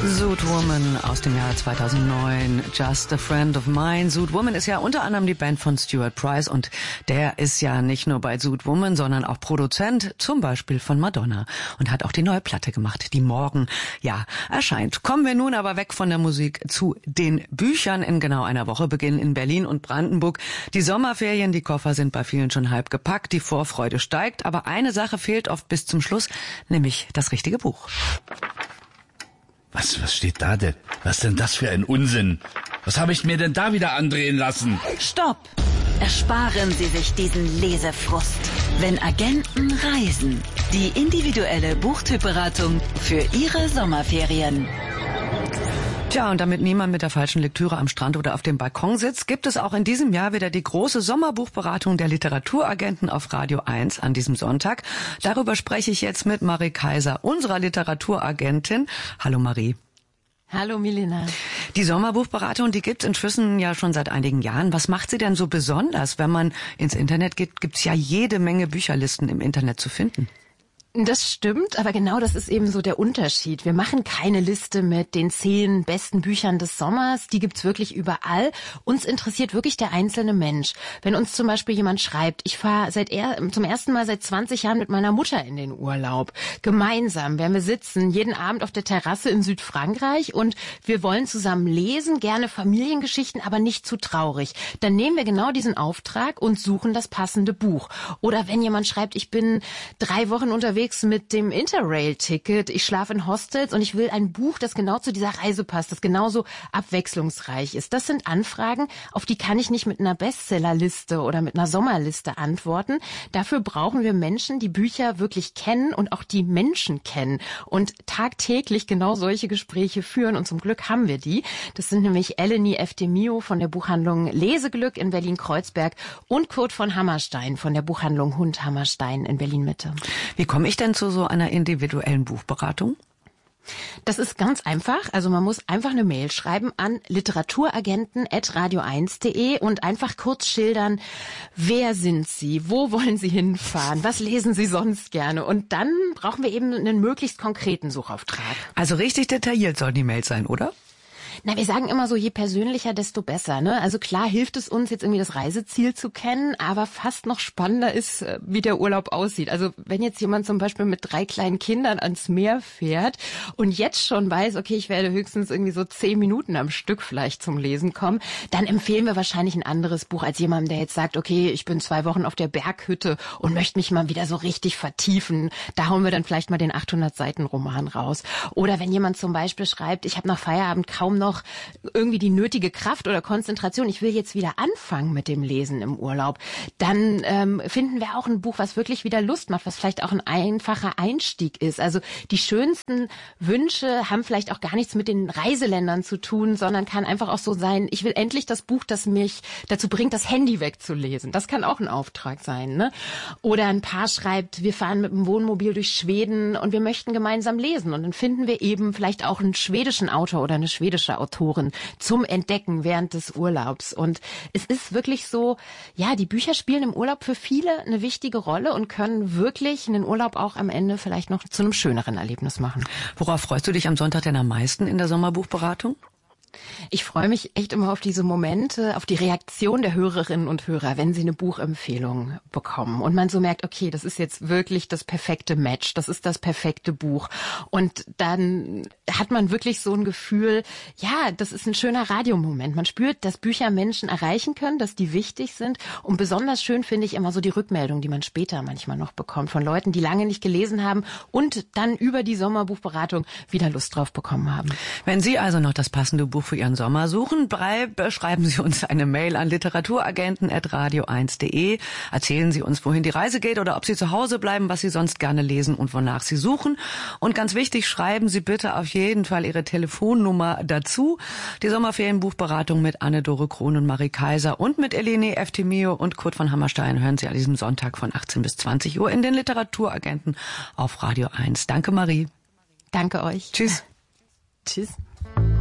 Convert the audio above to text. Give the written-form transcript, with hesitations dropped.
Zoot Woman aus dem Jahr 2009, Just a Friend of Mine. Zoot Woman ist ja unter anderem die Band von Stuart Price und der ist ja nicht nur bei Zoot Woman, sondern auch Produzent, zum Beispiel von Madonna, und hat auch die neue Platte gemacht, die morgen, erscheint. Kommen wir nun aber weg von der Musik zu den Büchern. In genau einer Woche beginnen in Berlin und Brandenburg die Sommerferien. Die Koffer sind bei vielen schon halb gepackt, die Vorfreude steigt, aber eine Sache fehlt oft bis zum Schluss, nämlich das richtige Buch. Was steht da denn? Was denn das für ein Unsinn? Was habe ich mir denn da wieder andrehen lassen? Stopp! Ersparen Sie sich diesen Lesefrust. Wenn Agenten reisen. Die individuelle Buchtypberatung für Ihre Sommerferien. Tja, und damit niemand mit der falschen Lektüre am Strand oder auf dem Balkon sitzt, gibt es auch in diesem Jahr wieder die große Sommerbuchberatung der Literaturagenten auf Radio 1 an diesem Sonntag. Darüber spreche ich jetzt mit Marie Kaiser, unserer Literaturagentin. Hallo Marie. Hallo Milena. Die Sommerbuchberatung, die gibt's inzwischen ja schon seit einigen Jahren. Was macht sie denn so besonders? Wenn man ins Internet geht, gibt's ja jede Menge Bücherlisten im Internet zu finden. Das stimmt, aber genau das ist eben so der Unterschied. Wir machen keine Liste mit den 10 besten Büchern des Sommers. Die gibt's wirklich überall. Uns interessiert wirklich der einzelne Mensch. Wenn uns zum Beispiel jemand schreibt, ich fahre zum ersten Mal seit 20 Jahren mit meiner Mutter in den Urlaub. Gemeinsam werden wir sitzen, jeden Abend auf der Terrasse in Südfrankreich und wir wollen zusammen lesen, gerne Familiengeschichten, aber nicht zu traurig. Dann nehmen wir genau diesen Auftrag und suchen das passende Buch. Oder wenn jemand schreibt, ich bin 3 Wochen unterwegs mit dem Interrail-Ticket, ich schlafe in Hostels und ich will ein Buch, das genau zu dieser Reise passt, das genauso abwechslungsreich ist. Das sind Anfragen, auf die kann ich nicht mit einer Bestsellerliste oder mit einer Sommerliste antworten. Dafür brauchen wir Menschen, die Bücher wirklich kennen und auch die Menschen kennen und tagtäglich genau solche Gespräche führen und zum Glück haben wir die. Das sind nämlich Eleni Eftemio von der Buchhandlung Leseglück in Berlin-Kreuzberg und Kurt von Hammerstein von der Buchhandlung Hund Hammerstein in Berlin-Mitte. Wie komme ich denn zu so einer individuellen Buchberatung? Das ist ganz einfach. Also man muss einfach eine Mail schreiben an literaturagenten@radio1.de und einfach kurz schildern, wer sind Sie, wo wollen Sie hinfahren, was lesen Sie sonst gerne. Und dann brauchen wir eben einen möglichst konkreten Suchauftrag. Also richtig detailliert soll die Mail sein, oder? Na, wir sagen immer so, je persönlicher, desto besser, ne? Also klar hilft es uns, jetzt irgendwie das Reiseziel zu kennen, aber fast noch spannender ist, wie der Urlaub aussieht. Also wenn jetzt jemand zum Beispiel mit 3 kleinen Kindern ans Meer fährt und jetzt schon weiß, okay, ich werde höchstens irgendwie so 10 Minuten am Stück vielleicht zum Lesen kommen, dann empfehlen wir wahrscheinlich ein anderes Buch als jemandem, der jetzt sagt, okay, ich bin 2 Wochen auf der Berghütte und möchte mich mal wieder so richtig vertiefen. Da hauen wir dann vielleicht mal den 800-Seiten-Roman raus. Oder wenn jemand zum Beispiel schreibt, ich habe nach Feierabend kaum noch irgendwie die nötige Kraft oder Konzentration, ich will jetzt wieder anfangen mit dem Lesen im Urlaub, dann finden wir auch ein Buch, was wirklich wieder Lust macht, was vielleicht auch ein einfacher Einstieg ist. Also die schönsten Wünsche haben vielleicht auch gar nichts mit den Reiseländern zu tun, sondern kann einfach auch so sein, ich will endlich das Buch, das mich dazu bringt, das Handy wegzulesen. Das kann auch ein Auftrag sein, ne? Oder ein Paar schreibt, wir fahren mit dem Wohnmobil durch Schweden und wir möchten gemeinsam lesen. Und dann finden wir eben vielleicht auch einen schwedischen Autor oder eine schwedische Autoren zum Entdecken während des Urlaubs. Und es ist wirklich so, ja, die Bücher spielen im Urlaub für viele eine wichtige Rolle und können wirklich einen Urlaub auch am Ende vielleicht noch zu einem schöneren Erlebnis machen. Worauf freust du dich am Sonntag denn am meisten in der Sommerbuchberatung? Ich freue mich echt immer auf diese Momente, auf die Reaktion der Hörerinnen und Hörer, wenn sie eine Buchempfehlung bekommen und man so merkt, okay, das ist jetzt wirklich das perfekte Match, das ist das perfekte Buch. Und dann hat man wirklich so ein Gefühl, ja, das ist ein schöner Radiomoment. Man spürt, dass Bücher Menschen erreichen können, dass die wichtig sind. Und besonders schön finde ich immer so die Rückmeldung, die man später manchmal noch bekommt von Leuten, die lange nicht gelesen haben und dann über die Sommerbuchberatung wieder Lust drauf bekommen haben. Wenn Sie also noch das passende Buch für Ihren Sommer suchen, schreiben Sie uns eine Mail an literaturagenten@radio1.de. Erzählen Sie uns, wohin die Reise geht oder ob Sie zu Hause bleiben, was Sie sonst gerne lesen und wonach Sie suchen. Und ganz wichtig, schreiben Sie bitte auf jeden Fall Ihre Telefonnummer dazu. Die Sommerferienbuchberatung mit Anne-Dore Krohn und Marie Kaiser und mit Eleni Eftemio und Kurt von Hammerstein hören Sie an diesem Sonntag von 18 bis 20 Uhr in den Literaturagenten auf Radio 1. Danke, Marie. Danke euch. Tschüss. Tschüss.